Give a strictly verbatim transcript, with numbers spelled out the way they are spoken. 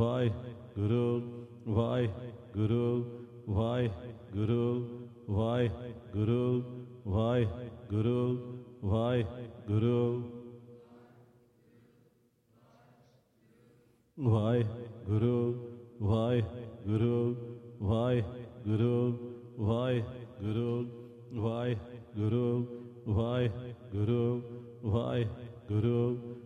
Waheguru Waheguru Waheguru Waheguru Waheguru Waheguru Waheguru Waheguru Waheguru Waheguru Waheguru Waheguru Waheguru